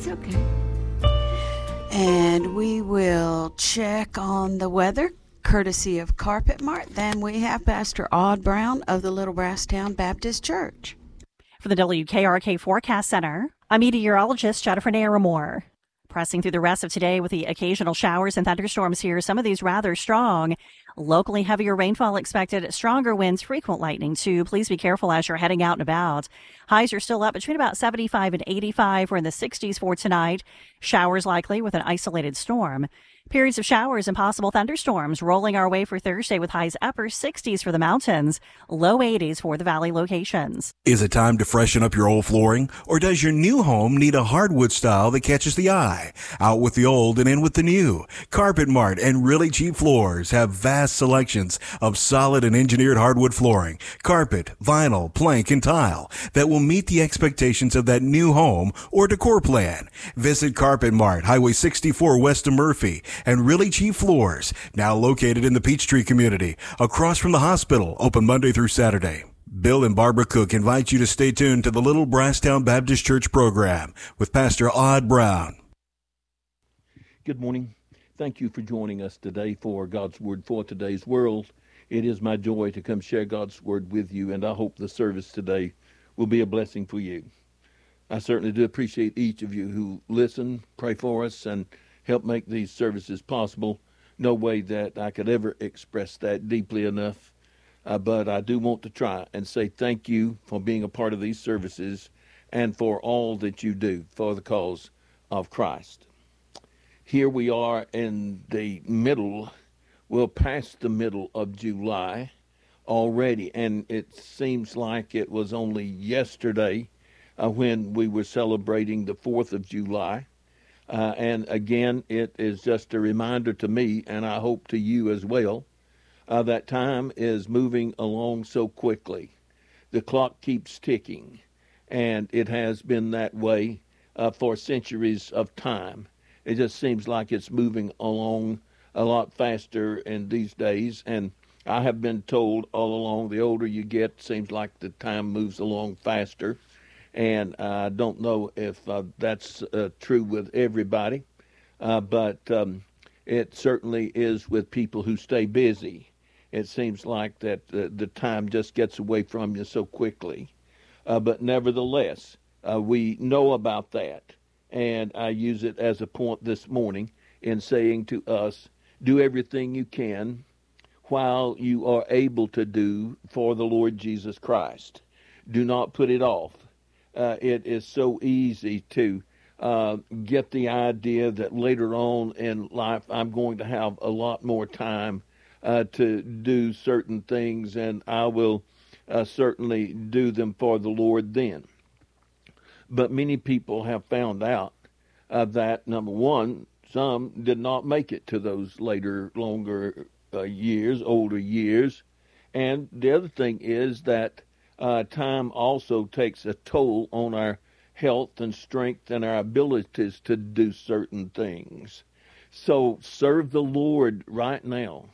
It's okay. And we will check on the weather, courtesy of Carpet Mart. Then we have Pastor Odd Brown of the Little Brasstown Baptist Church. For the WKRK Forecast Center, I'm meteorologist Jennifer Naramore. Pressing through the rest of today with the occasional showers and thunderstorms here, some of these rather strong. Locally heavier rainfall expected, stronger winds, frequent lightning too. Please be careful as you're heading out and about. Highs are still up between about 75 and 85. We're in the 60s for tonight. Showers likely with an isolated storm. Periods of showers and possible thunderstorms rolling our way for Thursday with highs upper 60s for the mountains, low 80s for the valley locations. Is it time to freshen up your old flooring? Or does your new home need a hardwood style that catches the eye? Out with the old and in with the new. Carpet Mart and Really Cheap Floors have vast selections of solid and engineered hardwood flooring, carpet, vinyl, plank, and tile that will meet the expectations of that new home or decor plan. Visit Carpet Mart, Highway 64 west of Murphy, and Really Cheap Floors, now located in the Peachtree community, across from the hospital, open Monday through Saturday. Bill and Barbara Cook invite you to stay tuned to the Little Brasstown Baptist Church program with Pastor Odd Brown. Good morning. Thank you for joining us today for God's Word for today's world. It is my joy to come share God's Word with you, and I hope the service today will be a blessing for you. I certainly do appreciate each of you who listen, pray for us, and help make these services possible. No way that I could ever express that deeply enough, but I do want to try and say thank you for being a part of these services and for all that you do for the cause of Christ. Here we are in the middle, well, past the middle of July already, and it seems like it was only yesterday when we were celebrating the 4th of July. And again, it is just a reminder to me, and I hope to you as well, that time is moving along so quickly. The clock keeps ticking, and it has been that way for centuries of time. It just seems like it's moving along a lot faster in these days, and I have been told all along, the older you get, seems like the time moves along faster. And I don't know if that's true with everybody, but it certainly is with people who stay busy. It seems like that the time just gets away from you so quickly. But nevertheless, we know about that. And I use it as a point this morning in saying to us, do everything you can while you are able to do for the Lord Jesus Christ. Do not put it off. It is so easy to get the idea that later on in life I'm going to have a lot more time to do certain things, and I will certainly do them for the Lord then. But many people have found out that, number one, some did not make it to those later, longer years, older years. And the other thing is that time also takes a toll on our health and strength and our abilities to do certain things. So serve the Lord right now.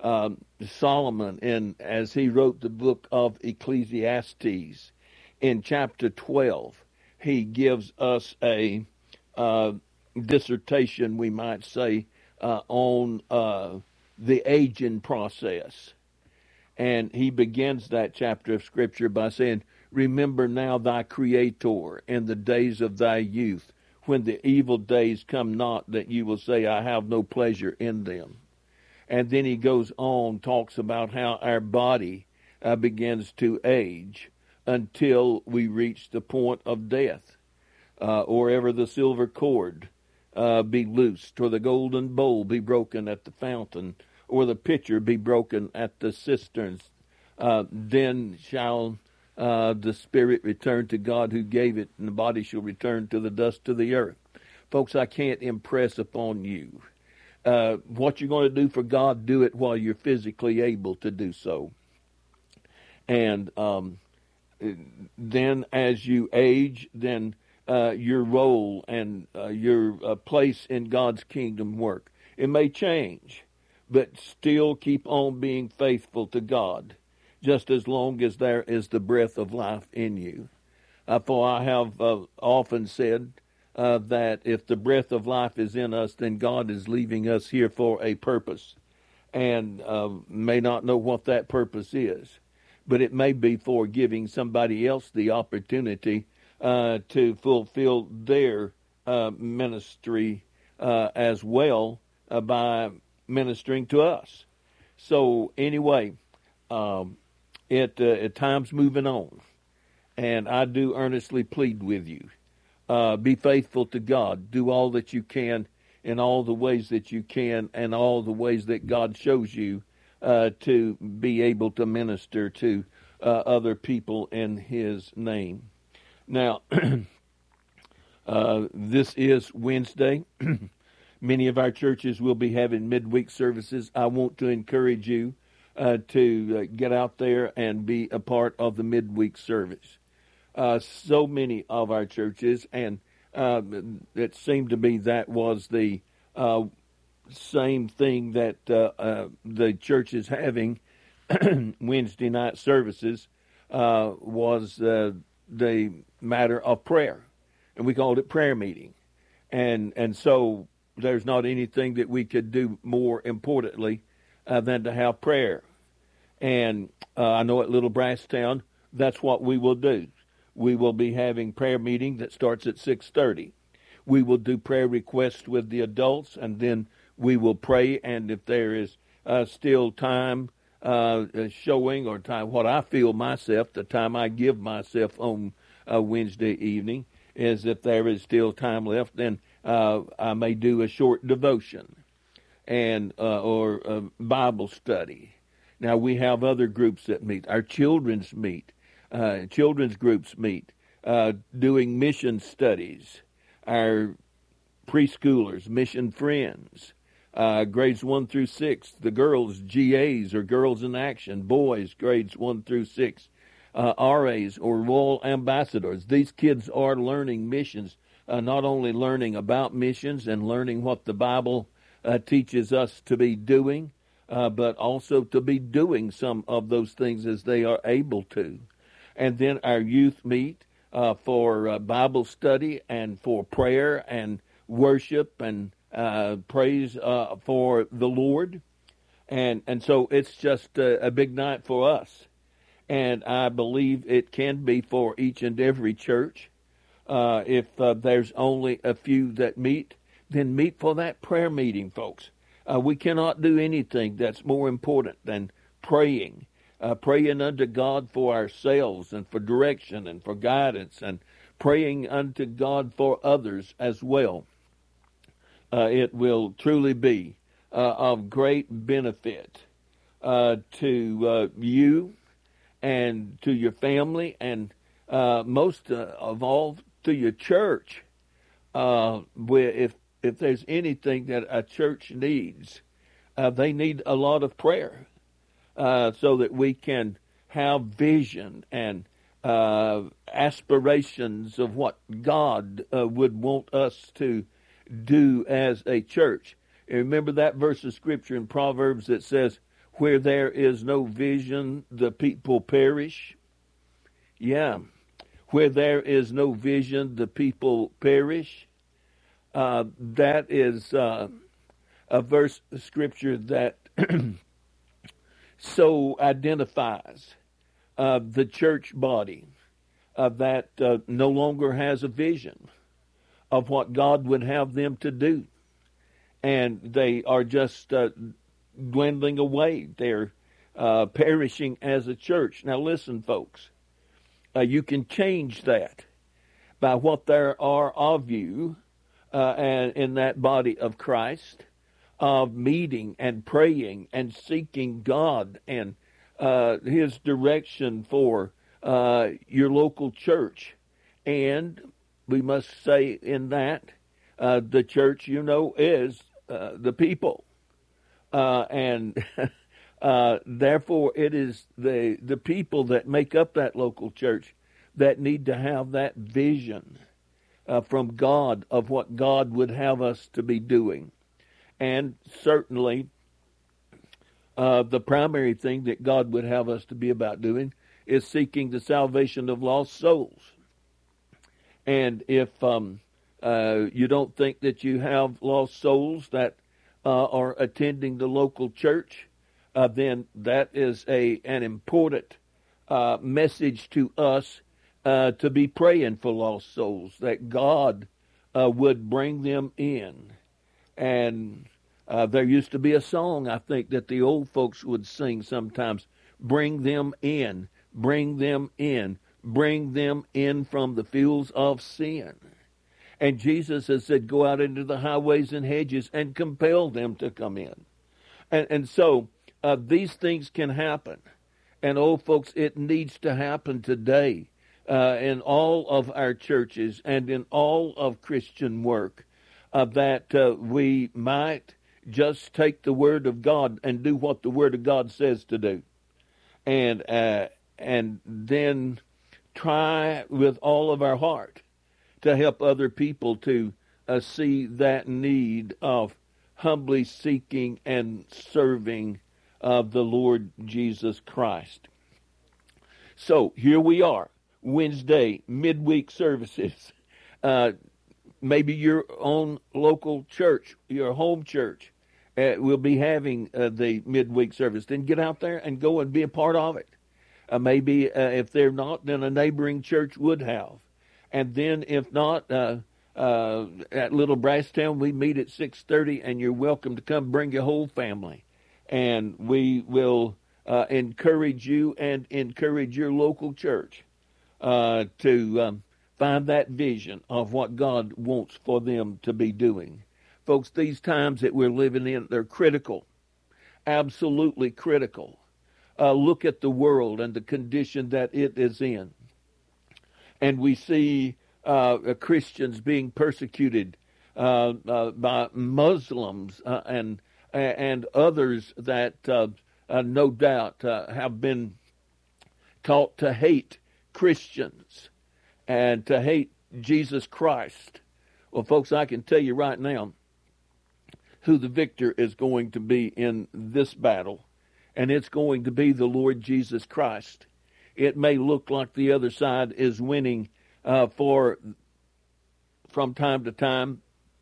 Solomon, as he wrote the book of Ecclesiastes, in chapter 12, he gives us a dissertation, we might say, on the aging process. And he begins that chapter of Scripture by saying, remember now thy Creator in the days of thy youth, when the evil days come not, that you will say, I have no pleasure in them. And then he goes on, talks about how our body begins to age until we reach the point of death, or ever the silver cord be loosed, or the golden bowl be broken at the fountain, or the pitcher be broken at the cisterns. Then shall the spirit return to God who gave it, and the body shall return to the dust of the earth. Folks, I can't impress upon you what you're going to do for God, do it while you're physically able to do so. And then as you age, then your role and your place in God's kingdom work, it may change, but still keep on being faithful to God, just as long as there is the breath of life in you. For I have often said that if the breath of life is in us, then God is leaving us here for a purpose, and may not know what that purpose is, but it may be for giving somebody else the opportunity to fulfill their ministry as well by ministering to us. So anyway, time's moving on, and I do earnestly plead with you. Be faithful to God. Do all that you can in all the ways that you can and all the ways that God shows you to be able to minister to other people in His name. Now, this is Wednesday. Many of our churches will be having midweek services. I want to encourage you to get out there and be a part of the midweek service. So many of our churches, and it seemed to me that was the same thing that the church is having Wednesday night services, was the matter of prayer. And we called it prayer meeting. And so there's not anything that we could do more importantly than to have prayer. And I know at Little Brasstown, that's what we will do. We will be having prayer meeting that starts at 6:30. We will do prayer requests with the adults, and then we will pray. And if there is still time showing, or time, what I feel myself, the time I give myself on Wednesday evening, is if there is still time left, then I may do a short devotion and or a Bible study. Now, we have other groups that meet. Our children's groups meet, doing mission studies. Our preschoolers, mission friends, grades 1 through 6. The girls, GAs, or Girls in Action. Boys, grades 1 through 6. RAs, or Royal Ambassadors. These kids are learning missions, not only learning about missions and learning what the Bible teaches us to be doing, but also to be doing some of those things as they are able to. And then our youth meet for Bible study and for prayer and worship and praise for the Lord. And so it's just a big night for us. And I believe it can be for each and every church. If there's only a few that meet, then meet for that prayer meeting, folks. We cannot do anything that's more important than praying. Praying unto God for ourselves and for direction and for guidance, and praying unto God for others as well. It will truly be of great benefit to you and to your family, and most of all to your church. If there's anything that a church needs, they need a lot of prayer. So that we can have vision and aspirations of what God would want us to do as a church. And remember that verse of Scripture in Proverbs that says, where there is no vision, the people perish? Yeah. Where there is no vision, the people perish. That is a verse of Scripture that so identifies the church body that no longer has a vision of what God would have them to do. And they are just dwindling away. They're perishing as a church. Now listen, folks, you can change that by what there are of you and in that body of Christ, of meeting and praying and seeking God and His direction for your local church. And we must say in that the church, is the people. And therefore it is the people that make up that local church that need to have that vision from God of what God would have us to be doing. And certainly, the primary thing that God would have us to be about doing is seeking the salvation of lost souls. And if you don't think that you have lost souls that are attending the local church, then that is an important message to us to be praying for lost souls, that God would bring them in. And there used to be a song, I think, that the old folks would sing sometimes, bring them in, bring them in, bring them in from the fields of sin. And Jesus has said, go out into the highways and hedges and compel them to come in. And so these things can happen. And old folks, it needs to happen today in all of our churches and in all of Christian work, that we might just take the Word of God and do what the Word of God says to do. And then try with all of our heart to help other people to see that need of humbly seeking and serving of the Lord Jesus Christ. So here we are, Wednesday, midweek services. Maybe your own local church, your home church, will be having the midweek service. Then get out there and go and be a part of it. Maybe if they're not, then a neighboring church would have. And then if not, at Little Brasstown, we meet at 6:30, and you're welcome to come bring your whole family. And we will encourage you and encourage your local church to find that vision of what God wants for them to be doing. Folks, these times that we're living in, they're critical, absolutely critical. Look at the world and the condition that it is in. And we see Christians being persecuted by Muslims and others that no doubt have been taught to hate Christians and to hate Jesus Christ. Well, folks, I can tell you right now who the victor is going to be in this battle, and it's going to be the Lord Jesus Christ. It may look like the other side is winning from time to time,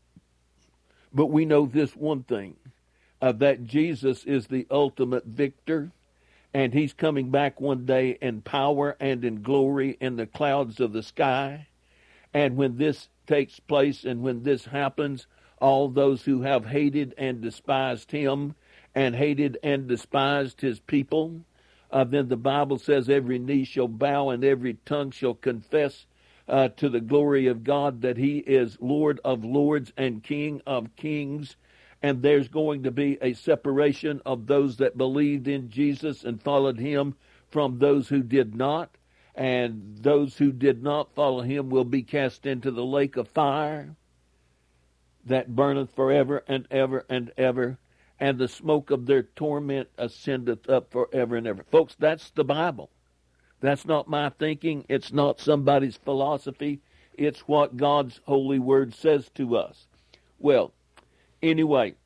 but we know this one thing, that Jesus is the ultimate victor, and he's coming back one day in power and in glory in the clouds of the sky. And when this takes place and when this happens, all those who have hated and despised him and hated and despised his people, then the Bible says every knee shall bow and every tongue shall confess to the glory of God that he is Lord of lords and King of kings. And there's going to be a separation of those that believed in Jesus and followed him from those who did not. And those who did not follow him will be cast into the lake of fire that burneth forever and ever and ever, and the smoke of their torment ascendeth up forever and ever. Folks, that's the Bible. That's not my thinking. It's not somebody's philosophy. It's what God's holy word says to us. Well, anyway,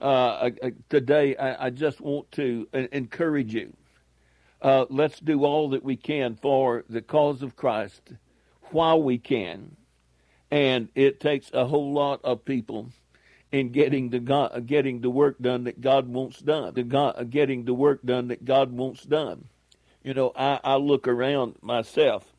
today I just want to encourage you. Let's do all that we can for the cause of Christ while we can. And it takes a whole lot of people in getting the work done that God wants done. Getting the work done that God wants done. You know, I look around myself,